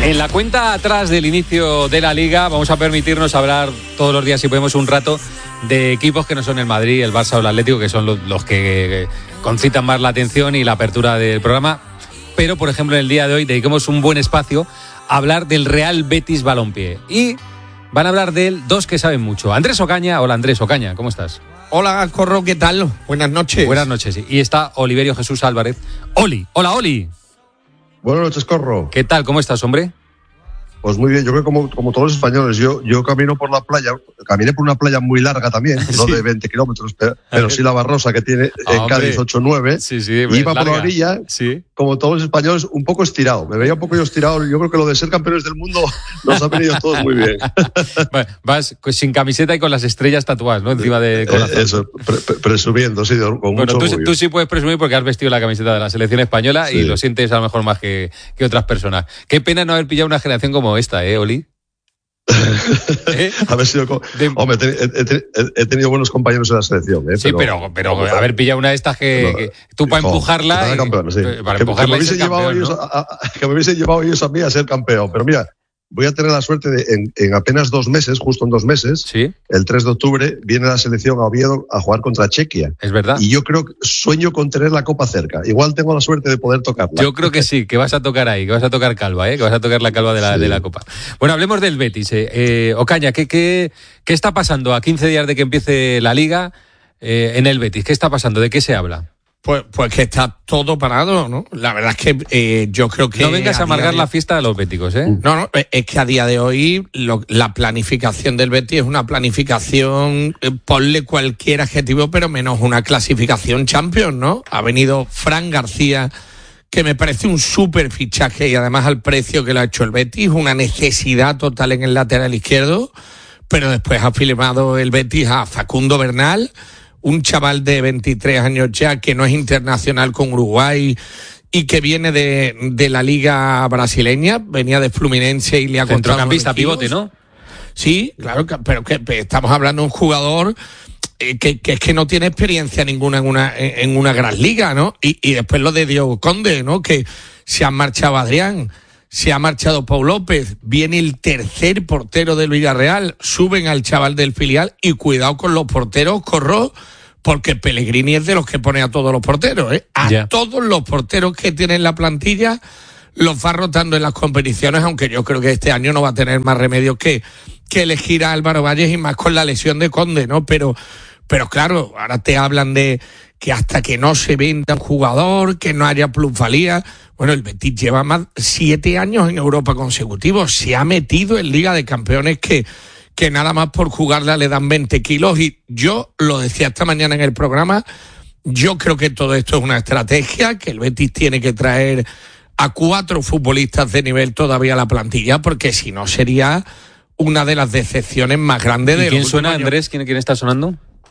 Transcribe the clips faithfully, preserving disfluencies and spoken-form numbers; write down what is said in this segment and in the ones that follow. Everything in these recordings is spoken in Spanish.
En la cuenta atrás del inicio de la Liga vamos a permitirnos hablar todos los días, si podemos, un rato de equipos que no son el Madrid, el Barça o el Atlético, que son los, los que concitan más la atención y la apertura del programa. Pero, por ejemplo, en el día de hoy dediquemos un buen espacio a hablar del Real Betis Balompié. Y van a hablar de él dos que saben mucho. Andrés Ocaña. Hola, Andrés Ocaña, ¿cómo estás? Hola, Corro, ¿qué tal? Buenas noches. Buenas noches, sí. Y está Oliverio Jesús Álvarez. Oli, hola, Oli. Buenas noches, Corro. ¿Qué tal? ¿Cómo estás, hombre? Pues muy bien, yo creo que como, como todos los españoles, yo, yo camino por la playa, caminé por una playa muy larga también, sí. No de veinte kilómetros, pero, pero sí la barrosa que tiene en ah, Cádiz ocho nueve, sí, sí, y iba por la orilla, sí. Como todos los españoles, un poco estirado, me veía un poco yo estirado, yo creo que lo de ser campeones del mundo nos ha venido todos muy bien. Vas sin camiseta y con las estrellas tatuadas, ¿no? Encima de corazón. Eh, eso, pre, pre, presumiendo, sí, con bueno, mucho tú, orgullo. Tú sí puedes presumir porque has vestido la camiseta de la selección española, sí. Y lo sientes a lo mejor más que, que otras personas. Qué pena no haber pillado una generación como esta, ¿eh, Oli? ¿Eh? Haber sido co- de... Hombre, he, he, he tenido buenos compañeros en la selección, ¿eh? Sí, pero, pero, pero haber pillado una de estas que, no, que tú para empujarla, y, campeón, sí. para que, empujarla que, me campeón, llevado ¿no? ellos a, a, que me hubiesen llevado ellos a mí a ser campeón. Pero mira, voy a tener la suerte de en, en apenas dos meses, justo en dos meses, ¿sí? El tres de octubre viene la selección a Oviedo a jugar contra Chequia. Es verdad. Y yo creo que sueño con tener la copa cerca. Igual tengo la suerte de poder tocarla. Yo creo que sí, que vas a tocar ahí, que vas a tocar calva, ¿eh? Que vas a tocar la calva de la, sí. de la copa. Bueno, hablemos del Betis. Eh. Eh, Ocaña, ¿qué, qué, ¿qué está pasando a quince días de que empiece la Liga eh, en el Betis? ¿Qué está pasando? ¿De qué se habla? Pues, pues que está todo parado, ¿no? La verdad es que eh, yo creo que... No vengas a, a amargar de... la fiesta de los béticos, ¿eh? No, no, es que a día de hoy lo, la planificación del Betis es una planificación, eh, ponle cualquier adjetivo, pero menos una clasificación Champions, ¿no? Ha venido Fran García, que me parece un súper fichaje y además al precio que lo ha hecho el Betis, una necesidad total en el lateral izquierdo, pero después ha firmado el Betis a Facundo Bernal, un chaval de veintitrés años ya que no es internacional con Uruguay y que viene de, de la liga brasileña, venía de Fluminense y le ha contratado. Centrocampista, pivote, ¿no? Sí, claro, pero que estamos hablando de un jugador que, que es que no tiene experiencia ninguna en una, en una gran liga, ¿no? Y, y después lo de Diego Conde, ¿no? Que se han marchado Adrián, se ha marchado Pau López, viene el tercer portero del Villarreal, suben al chaval del filial y cuidado con los porteros, Corro, porque Pellegrini es de los que pone a todos los porteros, ¿eh? A yeah. todos los porteros que tienen la plantilla los va rotando en las competiciones, aunque yo creo que este año no va a tener más remedio que, que elegir a Álvaro Valles y más con la lesión de Conde, ¿no? Pero, pero claro, ahora te hablan de que hasta que no se venda un jugador, que no haya plusvalía. Bueno, el Betis lleva más siete años en Europa consecutivos, se ha metido en Liga de Campeones que... que nada más por jugarla le dan veinte kilos y yo lo decía esta mañana en el programa, yo creo que todo esto es una estrategia, que el Betis tiene que traer a cuatro futbolistas de nivel todavía a la plantilla, porque si no sería una de las decepciones más grandes de ¿Y quién suena, Andrés? ¿Quién, ¿Quién está sonando?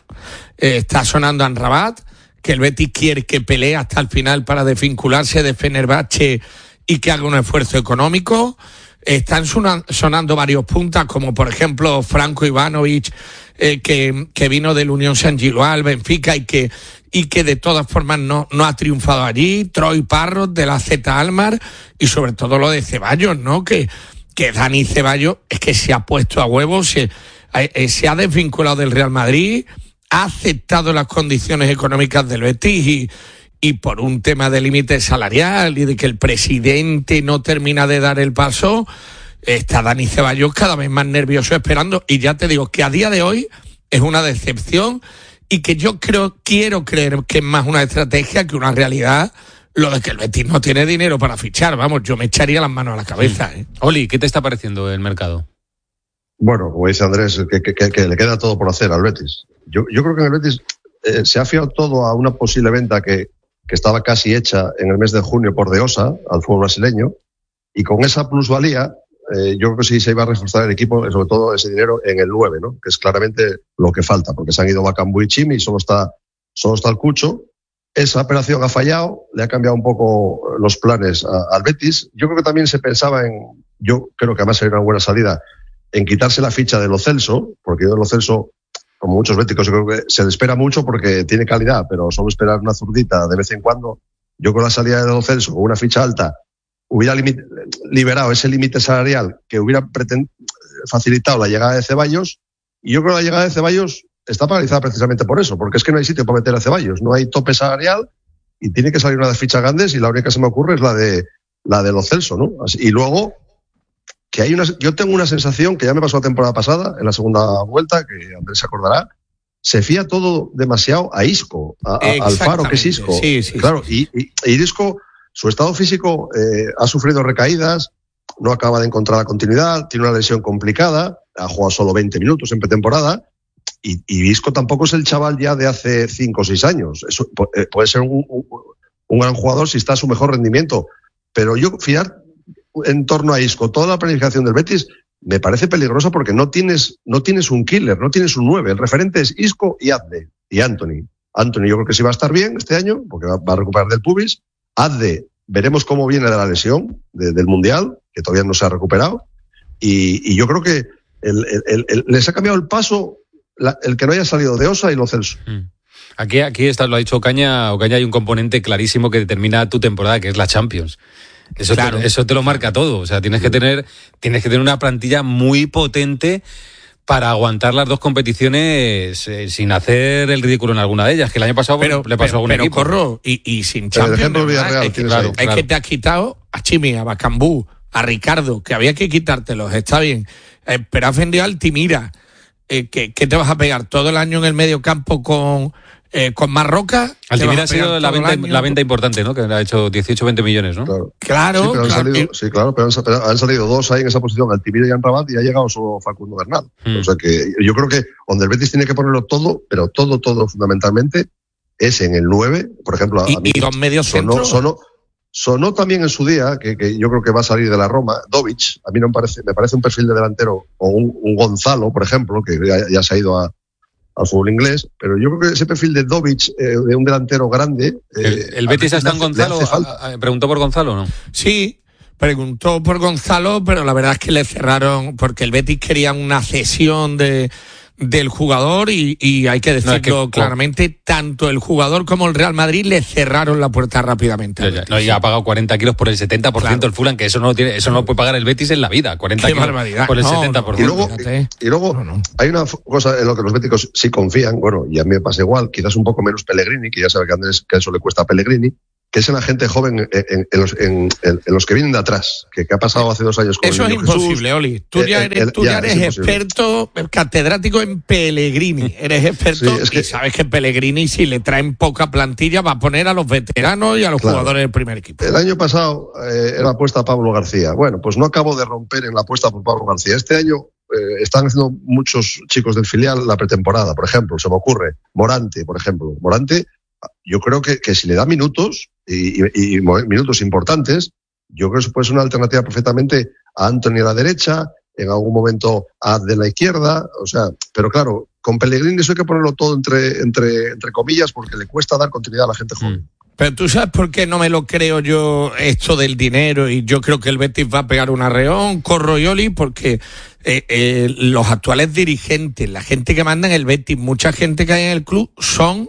Eh, está sonando Amrabat, que el Betis quiere que pelee hasta el final para desvincularse de Fenerbahce y que haga un esfuerzo económico. Están sonando varios puntas, como por ejemplo Franco Ivanovic, eh, que, que vino del Unión Saint-Gilloise al Benfica y que, y que de todas formas no, no ha triunfado allí. Troy Parrott de la Z Almar y sobre todo lo de Ceballos, ¿no? Que, que Dani Ceballos es que se ha puesto a huevos, se, eh, se ha desvinculado del Real Madrid, ha aceptado las condiciones económicas del Betis y y por un tema de límite salarial y de que el presidente no termina de dar el paso, está Dani Ceballos cada vez más nervioso esperando. Y ya te digo que a día de hoy es una decepción y que yo creo, quiero creer que es más una estrategia que una realidad, lo de que el Betis no tiene dinero para fichar. Vamos, yo me echaría las manos a la cabeza. ¿eh? Oli, ¿qué te está pareciendo el mercado? Bueno, como dice Andrés, que, que, que, que le queda todo por hacer al Betis. Yo, yo creo que en el Betis eh, se ha fiado todo a una posible venta que que estaba casi hecha en el mes de junio por Deosa, al fútbol brasileño, y con esa plusvalía, eh, yo creo que sí se iba a reforzar el equipo, sobre todo ese dinero en el nueve, ¿no? Que es claramente lo que falta, porque se han ido Bakambu y Chimi y solo está, solo está el Cucho. Esa operación ha fallado, le ha cambiado un poco los planes a, al Betis. Yo creo que también se pensaba en, yo creo que además sería una buena salida, en quitarse la ficha de Lo Celso, porque yo de Lo Celso, como muchos béticos, yo creo que se le espera mucho porque tiene calidad, pero solo esperar una zurdita de vez en cuando. Yo con la salida de Lo Celso, con una ficha alta, hubiera limit, liberado ese límite salarial que hubiera pretend, facilitado la llegada de Ceballos, y yo creo que la llegada de Ceballos está paralizada precisamente por eso, porque es que no hay sitio para meter a Ceballos, no hay tope salarial y tiene que salir una de fichas grandes, y la única que se me ocurre es la de la de Lo Celso, ¿no? Y luego que hay una, yo tengo una sensación que ya me pasó la temporada pasada, en la segunda vuelta, que Andrés se acordará, se fía todo demasiado a Isco, a, a, al Faro, que es Isco. Sí, sí, claro, sí, sí. Y, y, y Isco, su estado físico eh, ha sufrido recaídas, no acaba de encontrar la continuidad, tiene una lesión complicada, ha jugado solo veinte minutos en pretemporada, y, y Isco tampoco es el chaval ya de hace cinco o seis años. Eso, puede ser un, un, un gran jugador si está a su mejor rendimiento, pero yo fiar en torno a Isco toda la planificación del Betis me parece peligroso, porque no tienes, no tienes un killer, no tienes un nueve. El referente es Isco y Adde y Anthony. Anthony yo creo que sí va a estar bien este año, porque va, va a recuperar del pubis. Adde, veremos cómo viene de la lesión de, del Mundial, que todavía no se ha recuperado. Y, y yo creo que el, el, el, el, les ha cambiado el paso la, el que no haya salido de Osa y Lo Celso. Aquí, aquí está, lo ha dicho Ocaña. Ocaña, hay un componente clarísimo que determina tu temporada, que es la Champions. Eso, claro. te, eso te lo marca todo. O sea, tienes que tener, tienes que tener una plantilla muy potente para aguantar las dos competiciones eh, sin hacer el ridículo en alguna de ellas, que el año pasado pero, le pasó pero, a algún pero equipo. Corro, y, y sin Champions, Villarreal, es, que, claro, es claro. que te has quitado a Chimi, a Bacambú, a Ricardo, que había que quitártelos, está bien, eh, pero has vendido a Altimira, eh, que, que te vas a pegar todo el año en el medio campo con... Eh, con Marroca. Altimira ha sido la venta, la venta importante, ¿no? Que ha hecho dieciocho, veinte millones, ¿no? Claro. Claro. Sí, pero han, claro. Salido, sí, claro, pero han, pero han salido dos ahí en esa posición, Altimira y Amrabat, y ha llegado solo Facundo Bernal. Mm. O sea que yo creo que donde el Betis tiene que ponerlo todo, pero todo, todo fundamentalmente, es en el nueve, por ejemplo. Y, a mí, y dos medios sonó, centros. Sonó, sonó también en su día, que, que yo creo que va a salir de la Roma, Dovic. A mí no me parece, me parece un perfil de delantero, o un, un Gonzalo, por ejemplo, que ya, ya se ha ido a al fútbol inglés, pero yo creo que ese perfil de Dovic, eh, de un delantero grande... Eh, ¿El, el Betis está en Gonzalo? ¿Preguntó por Gonzalo o no? Sí, preguntó por Gonzalo, pero la verdad es que le cerraron, porque el Betis quería una cesión de del jugador y, y hay que decirlo no, es que, claramente, oh. tanto el jugador como el Real Madrid le cerraron la puerta rápidamente. Ya, ya, no, y ha pagado cuarenta kilos por el setenta por ciento claro. el Fulham, que eso no tiene, eso no lo puede pagar el Betis en la vida, cuarenta kilos por el no, setenta por ciento. Y luego, y, y luego no, no. hay una cosa en lo que los béticos sí confían, bueno, y a mí me pasa igual, quizás un poco menos Pellegrini, que ya sabe que Andrés que eso le cuesta a Pellegrini, que es en la gente joven, en, en, en, los, en, en los que vienen de atrás, que, que ha pasado hace dos años con Eso el es imposible, Jesús. Oli. Tú ya eres, eh, tú ya eres experto, catedrático en Pellegrini. Eres experto sí, es que, y sabes que Pellegrini, si le traen poca plantilla, va a poner a los veteranos y a los claro, jugadores del primer equipo. El año pasado eh, era apuesta a Pablo García. Bueno, pues no acabo de romper en la apuesta por Pablo García. Este año eh, están haciendo muchos chicos del filial la pretemporada. Por ejemplo, se me ocurre Morante, por ejemplo. Morante, yo creo que, que si le da minutos y, y, y minutos importantes, yo creo que puede ser una alternativa perfectamente a Anthony a la derecha, en algún momento a de la izquierda, o sea, pero claro, con Pellegrini eso hay que ponerlo todo entre, entre, entre comillas, porque le cuesta dar continuidad a la gente joven. Pero tú sabes por qué no me lo creo yo esto del dinero y yo creo que el Betis va a pegar un arreón, Corro y Oli, porque eh, eh, los actuales dirigentes, la gente que manda en el Betis, mucha gente que hay en el club son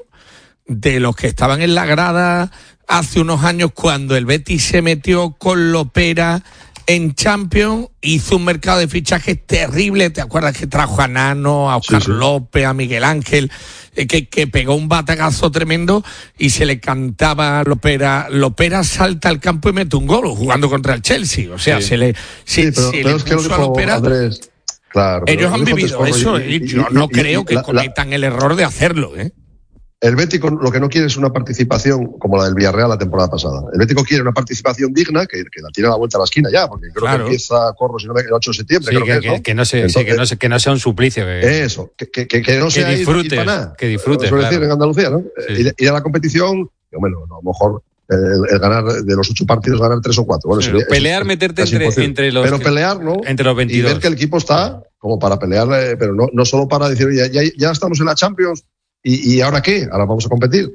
de los que estaban en la grada hace unos años cuando el Betis se metió con Lopera en Champions, hizo un mercado de fichajes terrible. ¿Te acuerdas que trajo a Nano, a Oscar sí, sí. López, a Miguel Ángel, eh, que, que pegó un batagazo tremendo y se le cantaba a Lopera? Lopera salta al campo y mete un gol jugando contra el Chelsea. O sea, sí. se le, se, sí, pero, se pero le es que puso a Lopera. Andrés, claro, ellos han vivido eso y, y yo y, no y, creo y, que la, cometan la, el error de hacerlo, ¿eh? El Bético lo que no quiere es una participación como la del Villarreal la temporada pasada. El Bético quiere una participación digna, que, que la tiene a la vuelta a la esquina ya, porque creo claro. que empieza, corro, si no me el ocho de septiembre. Sí, creo que, que, es, ¿no? que, no se, Entonces, sí, que, no se, que no sea un suplicio. Que, eso, que, que, que no sea que disfrutes, ir, ir para nada. Que disfrutes, claro. decir en Andalucía, ¿no? Sí. Ir, ir a la competición, bueno, a lo mejor el, el ganar de los ocho partidos, ganar tres o cuatro. Bueno, sí, sería, pelear, es, meterte es entre, entre los... Pero pelear, ¿no? Entre los veintidós. Y ver que el equipo está como para pelear, pero no, no solo para decir, ya, ya, ya estamos en la Champions, ¿y, y ahora qué? Ahora vamos a competir.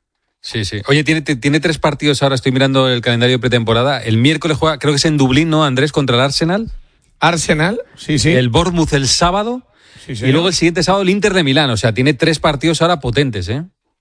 Sí, sí. Oye, tiene, tiene tres partidos ahora, estoy mirando el calendario de pretemporada. El miércoles juega, creo que es en Dublín, ¿no, Andrés? Contra el Arsenal. Arsenal, sí, sí. El Bournemouth el sábado. Sí, y luego el siguiente sábado el Inter de Milán. O sea, tiene tres partidos ahora potentes, ¿eh?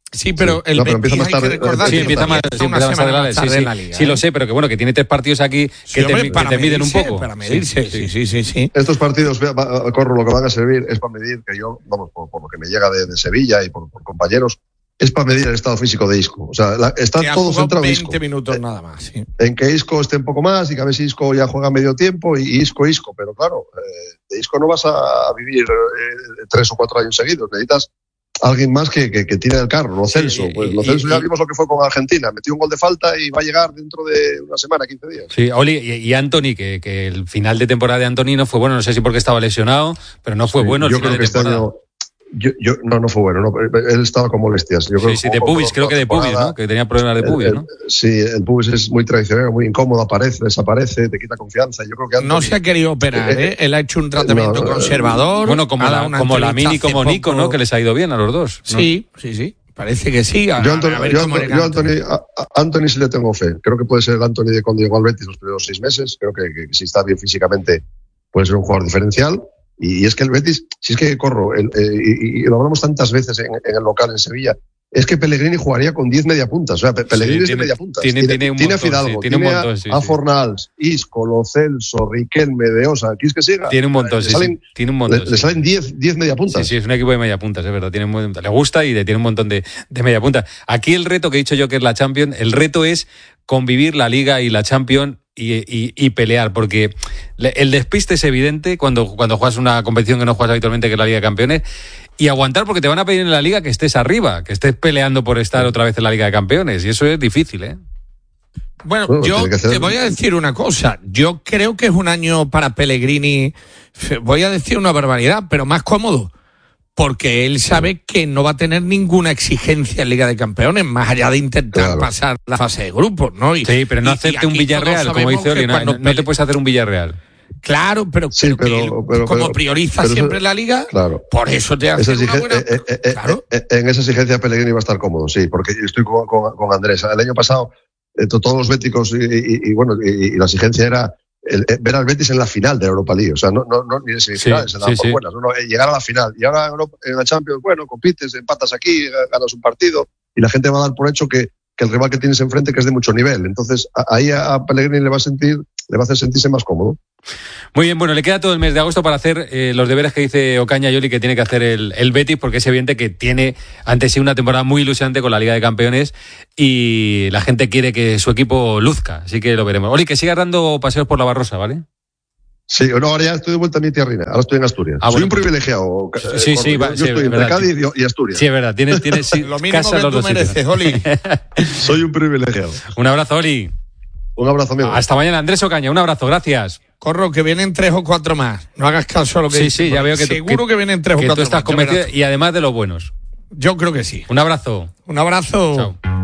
Sí, pero sí. el no, pero Betis empieza más tarde, hay que recordar Sí, que empieza más, sí, empieza más tarde. Sí, sí, la liga, sí, ¿eh? lo sé, pero que bueno, que tiene tres partidos aquí que, Sí, te, hombre, que para te miden un medirse, poco. Para medirse, sí, sí, sí, sí. Estos partidos, va- va- Corro, lo que van a servir es para medir, que yo, vamos, por, por lo que me llega de, de Sevilla y por, por compañeros, es para medir el estado físico de Isco. O sea, la, está Que ha todo jugado centrado en veinte Isco. minutos Eh, nada más, sí. En que Isco esté un poco más y que a veces Isco ya juega medio tiempo y Isco, Isco. Pero claro, eh, de Isco no vas a vivir eh, tres o cuatro años seguidos. Necesitas alguien más que, que, que tire el carro. Lo Sí, Celso. y- Pues Lo y- Celso ya y- vimos lo que fue con Argentina. Metió un gol de falta y va a llegar dentro de una semana, quince días. Sí, Oli, y, y Anthony, que, que el final de temporada de Anthony no fue bueno, no sé si porque estaba lesionado, pero no fue Sí, bueno el yo final creo que de este temporada. año. Yo, yo, no, no fue bueno. No, él estaba con molestias. Yo creo Sí, sí, que de jugó pubis, toda creo que de pubis, temporada. ¿no? Que tenía problemas de pubis, El- ¿no? el- sí, el pubis es muy traicionero, muy incómodo, aparece, desaparece, te quita confianza. Yo creo que Anthony, No se ha querido operar, Eh, ¿eh? Él ha hecho un tratamiento no, conservador. Bueno, como ha dado la, una como la entrevista Mini y como hace Nico, poco. ¿no? Que les ha ido bien a los dos. ¿no? Sí, sí, sí. Parece que sí. A, Yo, a Anthony, ver yo, cómo Anthony, llega yo Anthony. Anthony, a, a Anthony sí le tengo fe. Creo que puede ser el Anthony de cuando llegó al Betis los primeros seis meses. Creo que, que, que si está bien físicamente puede ser un jugador diferencial. Y, y es que el Betis, si es que Corro, el, eh, y, y lo hablamos tantas veces en, en el local en Sevilla, es que Pellegrini jugaría con diez mediapuntas. O sea, Pe- Pellegrini Sí, es de tiene- mediapuntas. tiene- Tiene, tiene un tiene a montón, Fidalgo, sí, tiene un tiene a- montón, sí, a sí. Fornals, Isco, Lo Celso, Riquelme, De Osa. ¿Quieres que siga? Tiene un montón, Le sí, salen, sí. Tiene un montón. le, le sí. salen diez, diez mediapuntas. Sí, sí, es un equipo de media punta, es verdad. Tiene muy- le gusta y le tiene un montón de, de media punta. Aquí el reto que he dicho yo que es la Champions, el reto es convivir la Liga y la Champions y, y, y pelear, porque le- el despiste es evidente cuando, cuando juegas una competición que no juegas habitualmente, que es la Liga de Campeones, y aguantar porque te van a pedir en la Liga que estés arriba, que estés peleando por estar otra vez en la Liga de Campeones, y eso es difícil, ¿eh? Bueno, Bueno, yo tiene que hacer- te voy a decir una cosa. Yo creo que es un año para Pellegrini, voy a decir una barbaridad, pero más cómodo. Porque él sabe que no va a tener ninguna exigencia en Liga de Campeones, más allá de intentar Claro. pasar la fase de grupos, ¿no? Y- Sí, pero no y- y hacerte un aquí Villarreal, todos como sabemos dice Oli, que no, cuando no- no te Pele- puedes hacer un Villarreal. Claro, pero, Sí, pero que pero- él, pero- como pero- prioriza pero eso- siempre la Liga, Claro. por eso te hace Esa una exige- buena... eh, eh, eh, claro. eh, en esa exigencia Pellegrini va a estar cómodo, sí, porque estoy con, con- con Andrés. El año pasado, eh, to- todos los béticos y, y- y, bueno, y, y la exigencia era el, eh, ver al Betis en la final de la Europa League. O sea, no, no, no ni en semifinales, Sí, se daban sí, por sí. buenas. No, no, eh, llegar a la final. Y ahora en, Europa- en la Champions, bueno, compites, empatas aquí, ganas un partido y la gente va a dar por hecho que, que el rival que tienes enfrente que es de mucho nivel. Entonces, a- ahí a, a Pellegrini le va a sentir, le va a hacer sentirse más cómodo. Muy bien, bueno, le queda todo el mes de agosto para hacer eh, los deberes que dice Ocaña y Oli que tiene que hacer el, el Betis, porque es evidente que tiene ante sí una temporada muy ilusionante con la Liga de Campeones y la gente quiere que su equipo luzca, así que lo veremos. Oli, que sigas dando paseos por la Barrosa, ¿vale? Sí, no, ahora ya estoy de vuelta a mi tierrina. Ahora estoy en Asturias. Ah, Soy bueno, un privilegiado. Sí, eh, sí, Corro. sí, yo, va, yo sí, estoy es entre verdad. Cádiz y, y Asturias. Sí, es verdad, tienes, tienes sí, Lo mínimo casa que en los tú dos sitios. mereces, Oli. Soy un privilegiado. Un abrazo, Oli. Un abrazo, amigo. Hasta mañana, Andrés Ocaña, un abrazo, gracias. Corro, que vienen tres o cuatro más. No hagas caso a lo que Sí, dice, sí, ya porque veo que tú- seguro que, vienen tres que o tú cuatro estás más. Ya verás convencido tú. y además de los buenos. Yo creo que sí. Un abrazo. Un abrazo. Chao.